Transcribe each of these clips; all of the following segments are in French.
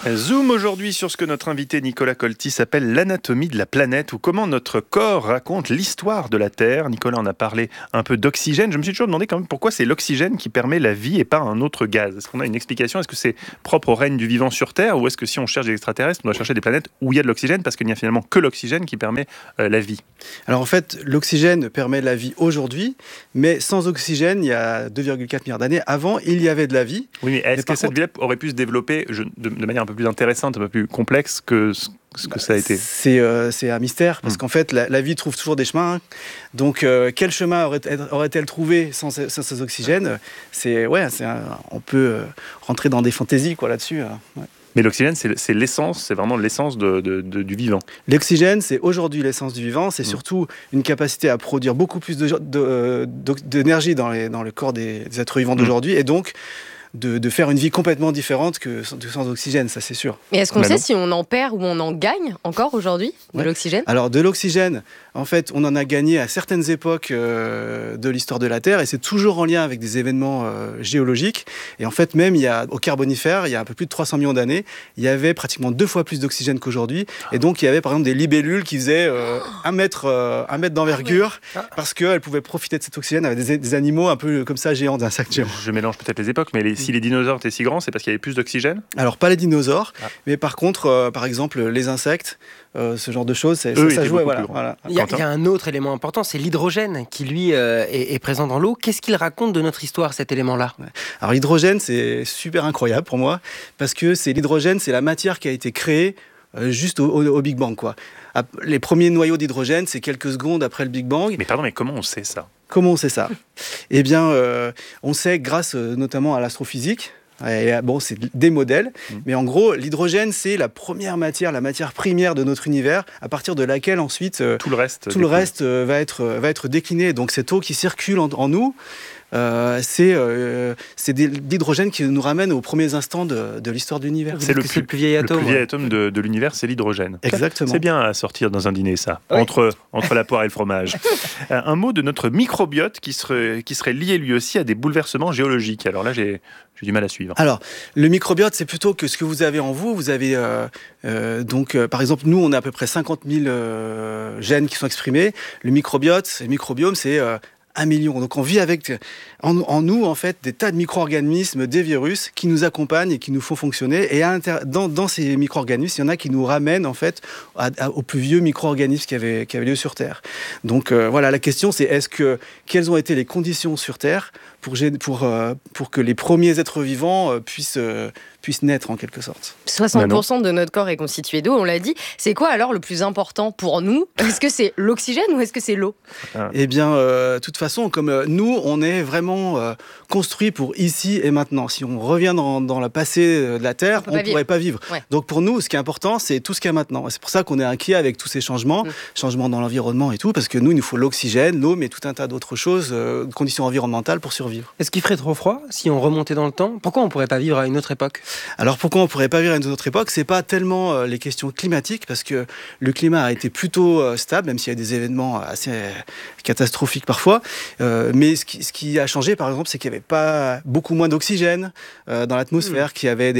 Zoom aujourd'hui sur ce que notre invité Nicolas Colty appelle l'anatomie de la planète, ou comment notre corps raconte l'histoire de la Terre. Nicolas en a parlé un peu d'oxygène. Je me suis toujours demandé quand même pourquoi c'est l'oxygène qui permet la vie et pas un autre gaz. Est-ce qu'on a une explication? Est-ce que c'est propre au règne du vivant sur Terre, ou est-ce que si on cherche des extraterrestres, on doit chercher des planètes où il y a de l'oxygène, parce qu'il n'y a finalement que l'oxygène qui permet la vie? Alors en fait, l'oxygène permet la vie aujourd'hui, mais sans oxygène, il y a 2,4 milliards d'années, avant, il y avait de la vie. Oui, mais est-ce que cette vie aurait pu se développer de manière un peu plus intéressante, un peu plus complexe que ce que ça a été? C'est un mystère, parce qu'en fait, la vie trouve toujours des chemins. Donc, quel chemin aurait-elle trouvé sans ces oxygènes? On peut rentrer dans des fantaisies là-dessus. Ouais. Mais l'oxygène, c'est l'essence, c'est vraiment l'essence du vivant. L'oxygène, c'est aujourd'hui l'essence du vivant. C'est surtout une capacité à produire beaucoup plus d'énergie dans le corps des êtres vivants d'aujourd'hui. Et donc, de faire une vie complètement différente que sans oxygène, ça c'est sûr. Et est-ce qu'on sait si on en perd ou on en gagne encore aujourd'hui de l'oxygène? Alors de l'oxygène, en fait, on en a gagné à certaines époques de l'histoire de la Terre, et c'est toujours en lien avec des événements géologiques. Et en fait, même au Carbonifère, il y a un peu plus de 300 millions d'années, il y avait pratiquement 2 fois plus d'oxygène qu'aujourd'hui. Et donc il y avait par exemple des libellules qui faisaient 1 mètre d'envergure, parce qu'elles pouvaient profiter de cet oxygène avec des animaux un peu comme ça, géants, d'insectes géants. Je mélange peut-être les époques, mais si les dinosaures étaient si grands, c'est parce qu'il y avait plus d'oxygène? Alors, pas les dinosaures, mais par contre, par exemple, les insectes, ce genre de choses, ça jouait. Voilà. Il y a un autre élément important, c'est l'hydrogène, qui lui est présent dans l'eau. Qu'est-ce qu'il raconte de notre histoire, cet élément-là? Alors, l'hydrogène, c'est super incroyable pour moi, parce que l'hydrogène, c'est la matière qui a été créée juste au Big Bang, quoi. Les premiers noyaux d'hydrogène, c'est quelques secondes après le Big Bang. Mais pardon, mais comment on sait ça? Comment on sait ça? Eh bien, on sait grâce notamment à l'astrophysique. Et, c'est des modèles, mais en gros, l'hydrogène, c'est la première matière, la matière première de notre univers, à partir de laquelle ensuite tout le reste va être décliné. Donc cette eau qui circule en nous, c'est de l'hydrogène qui nous ramène aux premiers instants de l'histoire de l'univers. C'est le plus vieil atome. Le plus vieil atome de l'univers, c'est l'hydrogène. Exactement. C'est bien à sortir dans un dîner, ça, oui. entre la poire et le fromage. Un mot de notre microbiote qui serait lié lui aussi à des bouleversements géologiques. Alors là, j'ai du mal à suivre. Alors, le microbiote, c'est plutôt que ce que vous avez en vous. Vous avez par exemple, nous, on a à peu près 50 000 gènes qui sont exprimés. Le microbiome, c'est 1 million. Donc on vit avec en nous en fait des tas de micro-organismes, des virus qui nous accompagnent et qui nous font fonctionner. Et dans ces micro-organismes, il y en a qui nous ramènent en fait aux plus vieux micro-organismes qui avaient lieu sur Terre. Donc la question c'est quelles ont été les conditions sur Terre pour que les premiers êtres vivants puissent naître en quelque sorte. 60% de notre corps est constitué d'eau, on l'a dit. C'est quoi alors le plus important pour nous? Est-ce que c'est l'oxygène ou est-ce que c'est l'eau? Eh bien, de toute façon, comme nous, on est vraiment construit pour ici et maintenant. Si on revient dans le passé de la Terre, on ne pourrait pas vivre. Ouais. Donc pour nous, ce qui est important, c'est tout ce qu'il y a maintenant. Et c'est pour ça qu'on est inquiet avec tous ces changements dans l'environnement et tout, parce que nous, il nous faut l'oxygène, l'eau, mais tout un tas d'autres choses, conditions environnementales pour survivre. Est-ce qu'il ferait trop froid si on remontait dans le temps? Pourquoi on ne pourrait pas vivre à une autre époque? Alors pourquoi on ne pourrait pas vivre à une autre époque? C'est pas tellement les questions climatiques, parce que le climat a été plutôt stable, même s'il y a des événements assez catastrophiques parfois. Mais ce qui a changé, par exemple, c'est qu'il n'y avait pas beaucoup moins d'oxygène dans l'atmosphère, qu'il y avait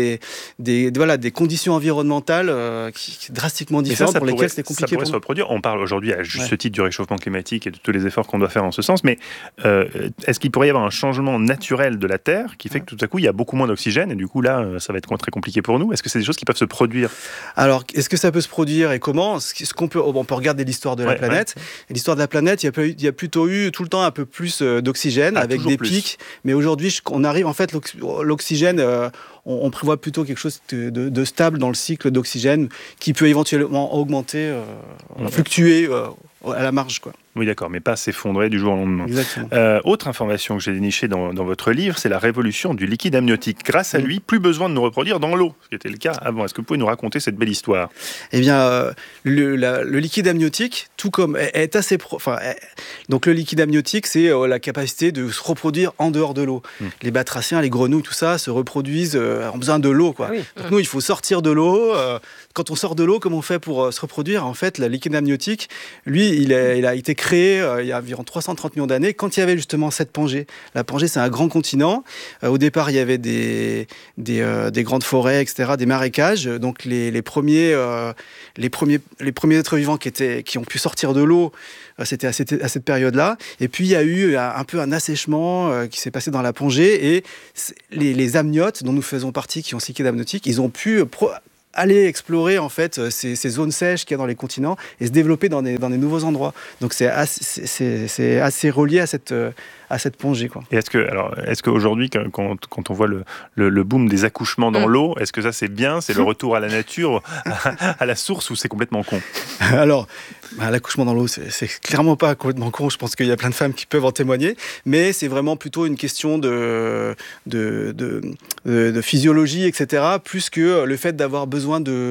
des conditions environnementales drastiquement différentes pour lesquelles c'était compliqué. Ça pourrait se reproduire. On parle aujourd'hui à juste titre du réchauffement climatique et de tous les efforts qu'on doit faire en ce sens, mais est-ce qu'il pourrait y avoir un changement naturel de la Terre qui fait que tout à coup il y a beaucoup moins d'oxygène et du coup là ça va être très compliqué pour nous? Est-ce que c'est des choses qui peuvent se produire? Alors est-ce que ça peut se produire et comment? On peut regarder l'histoire de la planète. Et l'histoire de la planète, il y a plutôt eu tout le temps un peu plus d'oxygène avec des pics, mais aujourd'hui on arrive en fait l'oxygène. On prévoit plutôt quelque chose de stable dans le cycle d'oxygène qui peut éventuellement augmenter, fluctuer à la marge, quoi. Oui, d'accord, mais pas s'effondrer du jour au lendemain. Exactement. Autre information que j'ai dénichée dans votre livre, c'est la révolution du liquide amniotique. Grâce à lui, plus besoin de nous reproduire dans l'eau, ce qui était le cas avant. Est-ce que vous pouvez nous raconter cette belle histoire? Eh bien, le liquide amniotique, tout comme est assez donc le liquide amniotique, c'est la capacité de se reproduire en dehors de l'eau. Les batraciens, les grenouilles, tout ça, se reproduisent ont besoin de l'eau, quoi. Ah oui. Donc nous, il faut sortir de l'eau. Quand on sort de l'eau, comment on fait pour se reproduire? En fait, le liquide amniotique, lui, il a été créé il y a environ 330 millions d'années, quand il y avait justement cette Pangée. La Pangée, c'est un grand continent. Au départ, il y avait des grandes forêts, etc., des marécages. Donc les premiers êtres vivants qui ont pu sortir de l'eau, c'était à cette période-là. Et puis, il y a eu un peu un assèchement qui s'est passé dans la Pangée. Et les amniotes, dont nous faisons partie, qui ont ce liquide amniotique, ils ont pu aller explorer en fait ces zones sèches qu'il y a dans les continents et se développer dans des nouveaux endroits. Donc c'est assez relié à cette Pangée, quoi. Et est-ce qu'aujourd'hui, quand on voit le boom des accouchements dans l'eau, est-ce que ça c'est bien, c'est le retour à la nature, à la source, ou c'est complètement con? Alors, l'accouchement dans l'eau, c'est clairement pas complètement con. Je pense qu'il y a plein de femmes qui peuvent en témoigner, mais c'est vraiment plutôt une question de physiologie, etc., plus que le fait d'avoir besoin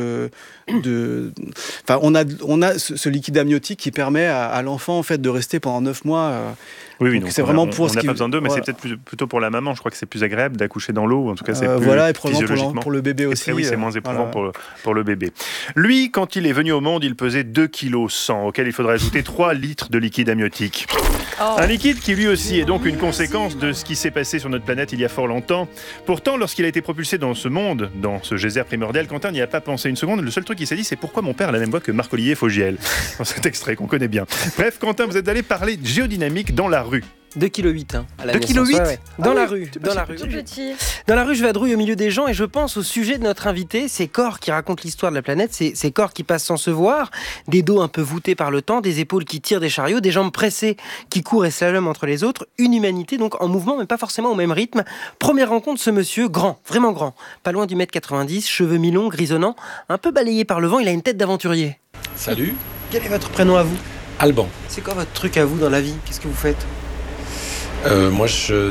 enfin, on a ce liquide amniotique qui permet à l'enfant en fait de rester pendant 9 mois. Oui, donc c'est vraiment pour on n'a pas besoin d'eux, mais c'est peut-être plutôt pour la maman. Je crois que c'est plus agréable d'accoucher dans l'eau, en tout cas c'est plus voilà, et probablement physiologiquement. pour le bébé aussi. Et oui, c'est moins éprouvant voilà. pour le bébé. Lui, quand il est venu au monde, il pesait 2,1 kg, auquel il faudrait ajouter 3 litres de liquide amniotique. Un liquide qui lui aussi est donc une conséquence de ce qui s'est passé sur notre planète il y a fort longtemps. Pourtant, lorsqu'il a été propulsé dans ce monde, dans ce geyser primordial, Quentin n'y a pas pensé une seconde. Le seul truc qu'il s'est dit, c'est pourquoi mon père a la même voix que Marc-Olivier Fogiel, dans cet extrait qu'on connaît bien. Bref, Quentin, vous êtes allé parler de géodynamique dans la rue. 2,8 kg. 2,8 kg Dans la rue. Tout petit. Dans la rue, je vadrouille au milieu des gens et je pense au sujet de notre invité, ces corps qui racontent l'histoire de la planète, ces corps qui passent sans se voir, des dos un peu voûtés par le temps, des épaules qui tirent des chariots, des jambes pressées qui courent et slaloment entre les autres, une humanité donc en mouvement mais pas forcément au même rythme. Première rencontre, ce monsieur, grand, vraiment grand, pas loin du 1,90 m, cheveux mi-longs, grisonnants, un peu balayé par le vent, il a une tête d'aventurier. Salut, Quel est votre prénom à vous? Alban. C'est quoi votre truc à vous dans la vie? Qu'est-ce que vous faites? Moi, je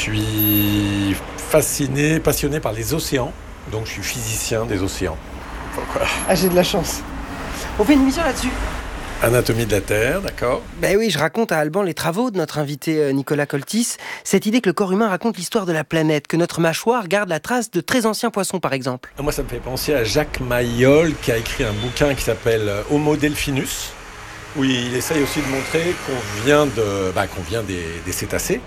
suis passionné par les océans, donc je suis physicien des océans. Voilà. Ah, j'ai de la chance. On fait une émission là-dessus. Anatomie de la Terre, d'accord. Ben oui, je raconte à Alban les travaux de notre invité Nicolas Coltis. Cette idée que le corps humain raconte l'histoire de la planète, que notre mâchoire garde la trace de très anciens poissons, par exemple. Moi, ça me fait penser à Jacques Mayol, qui a écrit un bouquin qui s'appelle Homo Delphinus, où il essaye aussi de montrer qu'on vient des cétacés.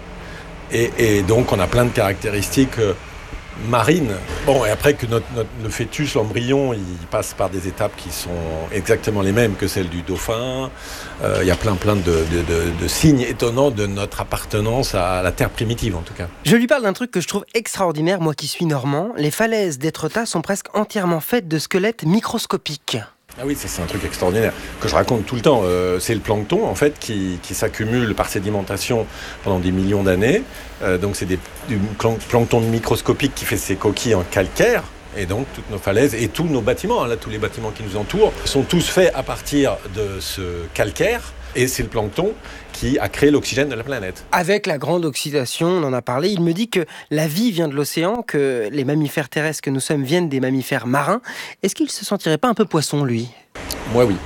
Et donc, on a plein de caractéristiques marines. Bon, et après que le fœtus, l'embryon, il passe par des étapes qui sont exactement les mêmes que celles du dauphin. Il y a plein de signes étonnants de notre appartenance à la Terre primitive, en tout cas. Je lui parle d'un truc que je trouve extraordinaire, moi qui suis normand. Les falaises d'Étretat sont presque entièrement faites de squelettes microscopiques. Ah oui, c'est un truc extraordinaire que je raconte tout le temps. C'est le plancton, en fait, qui s'accumule par sédimentation pendant des millions d'années. Donc c'est du plancton microscopique qui fait ses coquilles en calcaire. Et donc toutes nos falaises et tous nos bâtiments, là, tous les bâtiments qui nous entourent, sont tous faits à partir de ce calcaire. Et c'est le plancton qui a créé l'oxygène de la planète. Avec la grande oxydation, on en a parlé, il me dit que la vie vient de l'océan, que les mammifères terrestres que nous sommes viennent des mammifères marins. Est-ce qu'il se sentirait pas un peu poisson, lui? Moi, oui.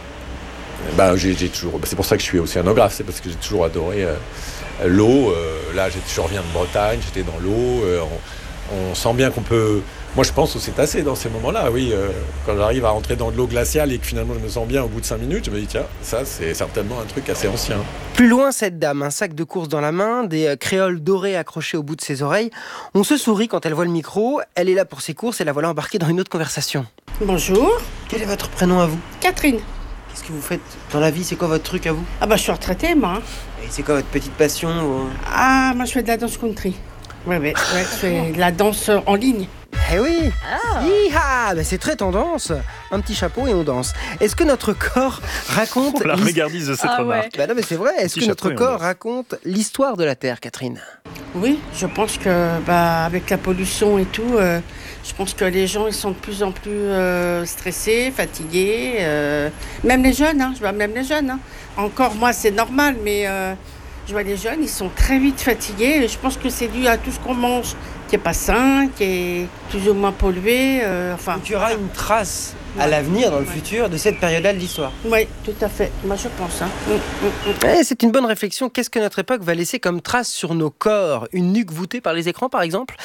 C'est pour ça que je suis océanographe, c'est parce que j'ai toujours adoré l'eau. Là, je reviens de Bretagne, j'étais dans l'eau. On sent bien qu'on peut... Moi, je pense aux cétacés dans ces moments-là, oui. Quand j'arrive à rentrer dans de l'eau glaciale et que finalement je me sens bien au bout de 5 minutes, je me dis, tiens, ça, c'est certainement un truc assez ancien. Plus loin, cette dame, un sac de course dans la main, des créoles dorées accrochées au bout de ses oreilles. On se sourit quand elle voit le micro. Elle est là pour ses courses et la voilà embarquée dans une autre conversation. Bonjour, Quel est votre prénom à vous? Catherine. Qu'est-ce que vous faites dans la vie? C'est quoi votre truc à vous? Ah bah je suis retraitée moi. Et c'est quoi votre petite passion? Ah moi je fais de la danse country. Ouais, je fais de la danse en ligne. Eh oui! Hi-ha! Ben, c'est très tendance. Un petit chapeau et on danse. Est-ce que notre corps raconte... Oh, la regardise de cette remarque. Ben non, mais c'est vrai. Est-ce Petit que notre chapeau et on corps danse. raconte l'histoire de la Terre, Catherine? Oui, je pense que avec la pollution et tout, je pense que les gens ils sont de plus en plus stressés, fatigués. Même les jeunes, je vois même les jeunes. Encore moi c'est normal, mais je vois les jeunes, ils sont très vite fatigués. Et je pense que c'est dû à tout ce qu'on mange, qui n'est pas sain, qui est plus ou moins pollué. Donc, il y aura une trace à l'avenir, dans le futur, de cette période-là de l'histoire. Oui, tout à fait. Moi je pense. C'est une bonne réflexion. Qu'est-ce que notre époque va laisser comme trace sur nos corps? Une nuque voûtée par les écrans, par exemple?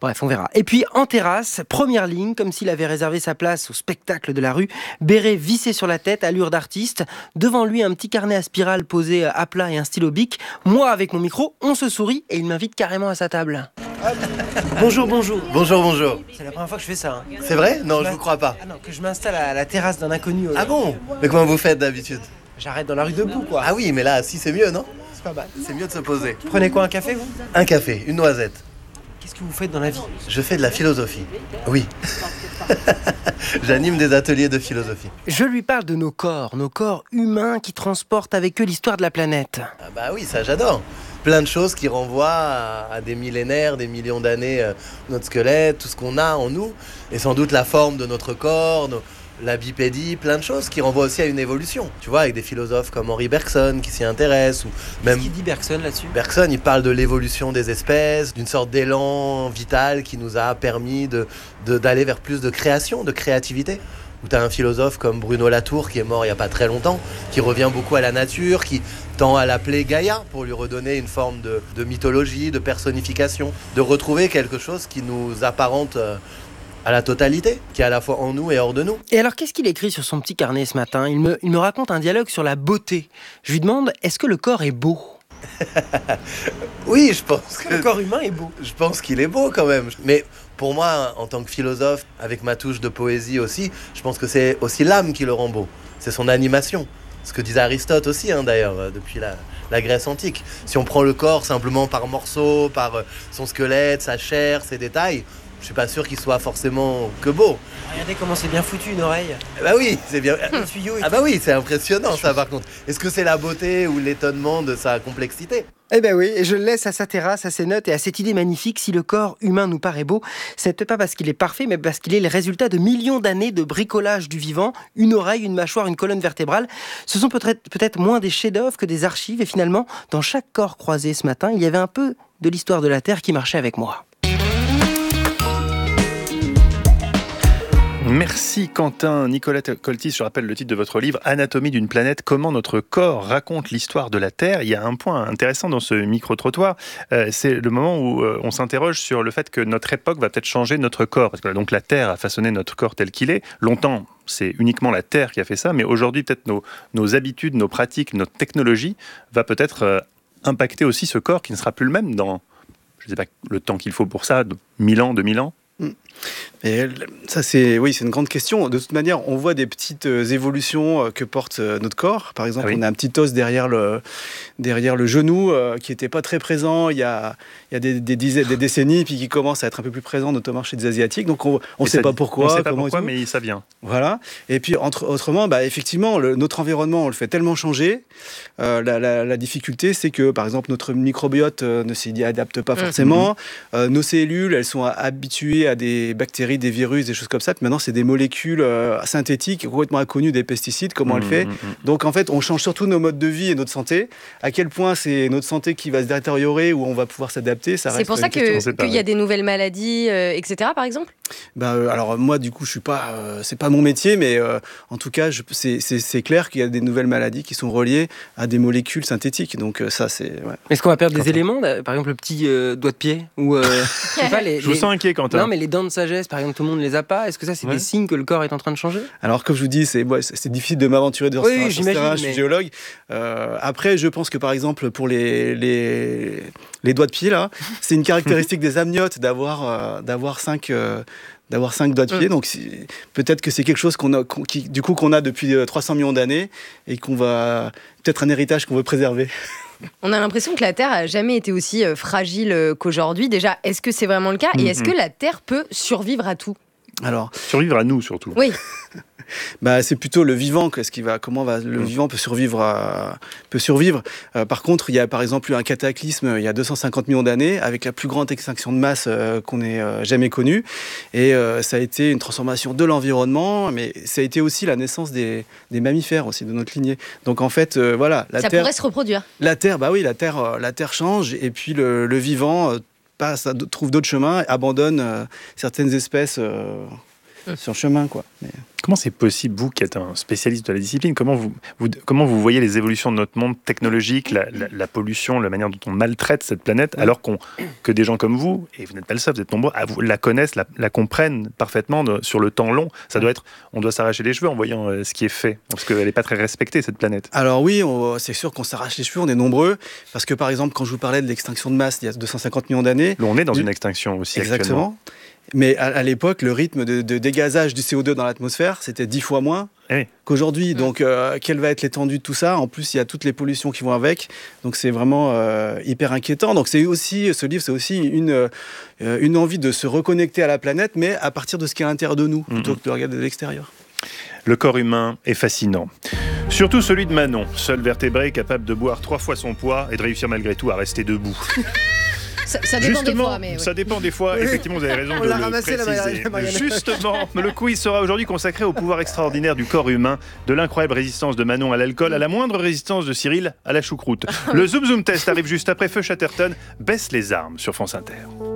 Bref, on verra. Et puis en terrasse, première ligne, comme s'il avait réservé sa place au spectacle de la rue, béret vissé sur la tête, allure d'artiste, devant lui un petit carnet à spirale posé à plat et un stylo bic. Moi avec mon micro, on se sourit et il m'invite carrément à sa table. Bonjour. Bonjour. C'est la première fois que je fais ça. C'est vrai? Non, je vous crois pas. Ah non, que je m'installe à la terrasse d'un inconnu. Ah bon? Mais comment vous faites d'habitude? J'arrête dans la rue debout, quoi. Ah oui, mais là, si c'est mieux, non? C'est pas mal. C'est mieux de se poser. Prenez quoi, un café, vous? Un café, une noisette. Qu'est-ce que vous faites dans la vie? Je fais de la philosophie. Oui. J'anime des ateliers de philosophie. Je lui parle de nos corps humains qui transportent avec eux l'histoire de la planète. Ah bah oui, ça j'adore. Plein de choses qui renvoient à des millénaires, des millions d'années, notre squelette, tout ce qu'on a en nous, et sans doute la forme de notre corps, la bipédie, plein de choses qui renvoient aussi à une évolution. Tu vois, avec des philosophes comme Henri Bergson qui s'y intéressent, ou même... Qu'est-ce qu'il dit Bergson là-dessus? Bergson, il parle de l'évolution des espèces, d'une sorte d'élan vital qui nous a permis d'aller vers plus de création, de créativité. Où tu as un philosophe comme Bruno Latour, qui est mort il n'y a pas très longtemps, qui revient beaucoup à la nature, qui tend à l'appeler Gaïa, pour lui redonner une forme de mythologie, de personnification, de retrouver quelque chose qui nous apparente à la totalité, qui est à la fois en nous et hors de nous. Et alors, qu'est-ce qu'il écrit sur son petit carnet ce matin? Il me raconte un dialogue sur la beauté. Je lui demande, est-ce que le corps est beau? Oui, je pense que... Le corps humain est beau. Je pense qu'il est beau quand même. Mais pour moi, en tant que philosophe, avec ma touche de poésie aussi, je pense que c'est aussi l'âme qui le rend beau. C'est son animation. Ce que disait Aristote aussi, d'ailleurs, depuis la Grèce antique. Si on prend le corps simplement par morceaux, par son squelette, sa chair, ses détails, je suis pas sûr qu'il soit forcément que beau. Regardez comment c'est bien foutu, une oreille. Bah oui, c'est bien. Le tuyau et Ah bah oui, c'est impressionnant ça par contre. Est-ce que c'est la beauté ou l'étonnement de sa complexité? Eh ben oui, et je le laisse à sa terrasse, à ses notes et à cette idée magnifique. Si le corps humain nous paraît beau, c'est peut-être pas parce qu'il est parfait, mais parce qu'il est le résultat de millions d'années de bricolage du vivant. Une oreille, une mâchoire, une colonne vertébrale. Ce sont peut-être moins des chefs-d'œuvre que des archives. Et finalement, dans chaque corps croisé ce matin, il y avait un peu de l'histoire de la Terre qui marchait avec moi. Merci Quentin. Nicolas Coltis, je rappelle le titre de votre livre, Anatomie d'une planète, comment notre corps raconte l'histoire de la Terre. Il y a un point intéressant dans ce micro-trottoir, c'est le moment où on s'interroge sur le fait que notre époque va peut-être changer notre corps. Parce que donc la Terre a façonné notre corps tel qu'il est. Longtemps, c'est uniquement la Terre qui a fait ça, mais aujourd'hui, peut-être nos habitudes, nos pratiques, notre technologie va peut-être impacter aussi ce corps qui ne sera plus le même dans, je ne sais pas le temps qu'il faut pour ça, 1000 ans, 2000 ans. Et ça, c'est une grande question. De toute manière, on voit des petites évolutions que porte notre corps. Par exemple, on a un petit os derrière le genou qui n'était pas très présent il y a des décennies, puis qui commence à être un peu plus présent, notamment chez des Asiatiques. Donc, on ne sait pas pourquoi. On ne sait pas pourquoi, mais ça vient. Voilà. Et puis, autrement, effectivement, notre environnement, on le fait tellement changer. La difficulté, c'est que, par exemple, notre microbiote ne s'y adapte pas forcément. Nos cellules, elles sont habituées à des bactéries, des virus, des choses comme ça. Puis maintenant, c'est des molécules synthétiques, complètement inconnues des pesticides, comment on le fait. Donc, en fait, on change surtout nos modes de vie et notre santé. À quel point c'est notre santé qui va se détériorer ou on va pouvoir s'adapter, ça reste. C'est pour ça qu'il y a des nouvelles maladies, etc., par exemple? Alors, moi, du coup, je suis pas... c'est pas mon métier, mais en tout cas, c'est clair qu'il y a des nouvelles maladies qui sont reliées à des molécules synthétiques. Donc, ça, c'est... Ouais. Est-ce qu'on va perdre des éléments? Par exemple, le petit doigt de pied ou, je sais pas, je vous sens inquiet, Quentin. Non, mais les dents de sagesse, par exemple, tout le monde ne les a pas. Est-ce que ça, c'est des signes que le corps est en train de changer? Alors, comme je vous dis, c'est difficile de m'aventurer sur ce terrain. Je suis géologue. Après, je pense que, par exemple, pour les doigts de pied, là, c'est une caractéristique des amniotes d'avoir 5 doigts de pied. Donc, peut-être que c'est quelque chose qu'on a depuis 300 millions d'années et qu'on va... Peut-être un héritage qu'on veut préserver. On a l'impression que la Terre n'a jamais été aussi fragile qu'aujourd'hui. Déjà, est-ce que c'est vraiment le cas? Et est-ce que la Terre peut survivre à tout? Alors, survivre à nous, surtout. Oui. C'est plutôt le vivant, le vivant peut survivre. Par contre, il y a par exemple eu un cataclysme il y a 250 millions d'années avec la plus grande extinction de masse qu'on ait jamais connue. Et ça a été une transformation de l'environnement, mais ça a été aussi la naissance des mammifères aussi, de notre lignée. Donc en fait, voilà. Ça pourrait se reproduire. La Terre, la Terre change et puis le vivant trouve d'autres chemins, abandonne certaines espèces... sur le chemin, quoi. Mais... Comment c'est possible, vous qui êtes un spécialiste de la discipline, comment vous voyez les évolutions de notre monde technologique, la pollution, la manière dont on maltraite cette planète, alors que des gens comme vous, et vous n'êtes pas le seul, vous êtes nombreux, la connaissent, la comprennent parfaitement sur le temps long. Ça doit être, on doit s'arracher les cheveux en voyant ce qui est fait, parce qu'elle n'est pas très respectée, cette planète. Alors oui, c'est sûr qu'on s'arrache les cheveux, on est nombreux, parce que par exemple, quand je vous parlais de l'extinction de masse il y a 250 millions d'années... On est dans une extinction aussi exactement. Actuellement. Mais à l'époque, le rythme de dégazage du CO2 dans l'atmosphère, c'était 10 fois moins qu'aujourd'hui. Donc, quelle va être l'étendue de tout ça ? En plus, il y a toutes les pollutions qui vont avec. Donc, c'est vraiment hyper inquiétant. Donc, ce livre, c'est aussi une envie de se reconnecter à la planète, mais à partir de ce qui est à l'intérieur de nous, plutôt que de regarder de l'extérieur. Le corps humain est fascinant. Surtout celui de Manon, seul vertébré capable de boire 3 fois son poids et de réussir malgré tout à rester debout. Ça dépend des fois, mais... Ça dépend des fois, effectivement, vous avez raison de le préciser. Justement, le quiz sera aujourd'hui consacré au pouvoir extraordinaire du corps humain, de l'incroyable résistance de Manon à l'alcool, à la moindre résistance de Cyril à la choucroute. Le Zoom Zoom Test arrive juste après. Feu Chatterton baisse les armes sur France Inter.